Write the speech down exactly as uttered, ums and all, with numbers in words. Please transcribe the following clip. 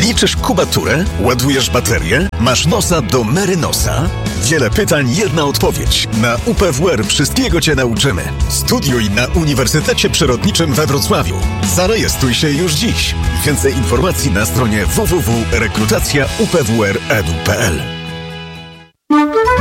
Liczysz kubaturę? Ładujesz baterię? Masz nosa do Merynosa? Wiele pytań, jedna odpowiedź. Na U P W R wszystkiego Cię nauczymy. Studiuj na Uniwersytecie Przyrodniczym we Wrocławiu. Zarejestruj się już dziś. Więcej informacji na stronie w w w kropka rekrutacja u p w r kropka e d u kropka p l.